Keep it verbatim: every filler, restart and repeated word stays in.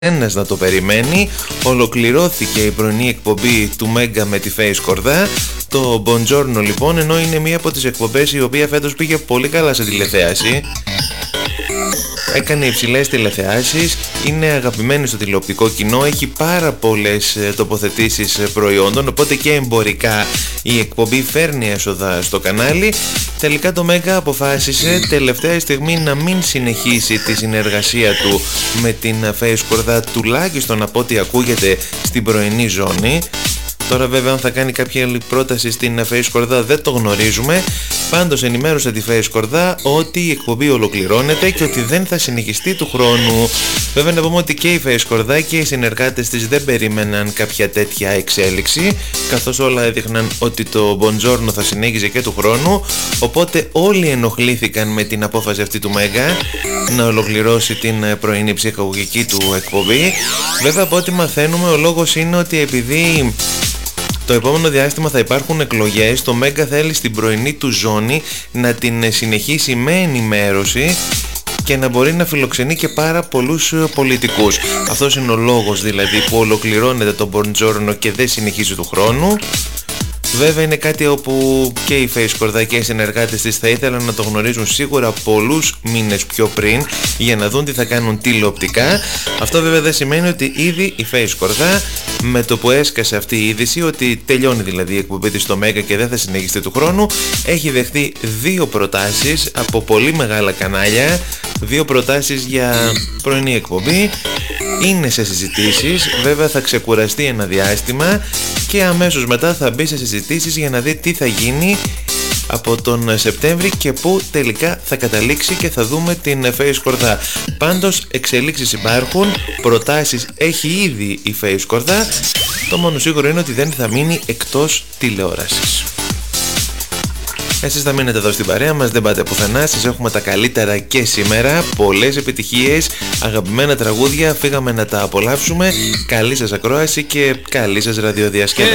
ένας να το περιμένει. Ολοκληρώθηκε η πρωινή εκπομπή του Μέγκα με τη Face Κορδά. Το Buongiorno λοιπόν, ενώ είναι μία από τις εκπομπές η οποία φέτος πήγε πολύ καλά σε τηλεθέαση. Έκανε υψηλές τηλεθεάσεις, είναι αγαπημένη στο τηλεοπτικό κοινό, έχει πάρα πολλές τοποθετήσεις προϊόντων, οπότε και εμπορικά η εκπομπή φέρνει έσοδα στο κανάλι. Τελικά το Μέγκα αποφάσισε τελευταία στιγμή να μην συνεχίσει τη συνεργασία του με την Face Κορδά, τουλάχιστον από ό,τι ακούγεται στην πρωινή ζώνη. Τώρα βέβαια αν θα κάνει κάποια άλλη πρόταση στην Face Κορδά δεν το γνωρίζουμε. Πάντως ενημέρωσε τη Face Κορδά ότι η εκπομπή ολοκληρώνεται και ότι δεν θα συνεχιστεί του χρόνου. Βέβαια να πούμε ότι και η Face Κορδά και οι συνεργάτες της δεν περίμεναν κάποια τέτοια εξέλιξη, καθώς όλα έδειχναν ότι το Buongiorno θα συνέχιζε και του χρόνου. Οπότε όλοι ενοχλήθηκαν με την απόφαση αυτή του Μέγκα να ολοκληρώσει την πρωινή ψυχαγωγική του εκπομπή. Βέβαια από ό,τι μαθαίνουμε ο λόγος είναι ότι επειδή το επόμενο διάστημα θα υπάρχουν εκλογές, το Μέγκα θέλει στην πρωινή του ζώνη να την συνεχίσει με ενημέρωση και να μπορεί να φιλοξενεί και πάρα πολλούς πολιτικούς. Αυτός είναι ο λόγος δηλαδή που ολοκληρώνεται το Buongiorno και δεν συνεχίζει του χρόνου. Βέβαια είναι κάτι όπου και η Face Κορδά και οι συνεργάτες της θα ήθελαν να το γνωρίζουν σίγουρα πολλούς μήνες πιο πριν για να δουν τι θα κάνουν τηλεοπτικά. Αυτό βέβαια δεν σημαίνει ότι ήδη η Face Κορδά με το που έσκασε αυτή η είδηση ότι τελειώνει δηλαδή η εκπομπή της στο Μέγκα και δεν θα συνεχιστεί του χρόνου, έχει δεχτεί δύο προτάσεις από πολύ μεγάλα κανάλια, δύο προτάσεις για πρωινή εκπομπή. Είναι σε συζητήσεις, βέβαια θα ξεκουραστεί ένα διάστημα και αμέσως μετά θα μπει σε συζητήσεις για να δει τι θα γίνει από τον Σεπτέμβρη και πού τελικά θα καταλήξει και θα δούμε την Face Κορδά. Πάντως εξελίξεις υπάρχουν, προτάσεις έχει ήδη η Face Κορδά, το μόνο σίγουρο είναι ότι δεν θα μείνει εκτός τηλεόρασης. Εσείς θα μείνετε εδώ στην παρέα μας, δεν πάτε πουθενά, σας έχουμε τα καλύτερα και σήμερα, πολλές επιτυχίες, αγαπημένα τραγούδια, φύγαμε να τα απολαύσουμε, καλή σας ακρόαση και καλή σας ραδιοδιασκέδαση.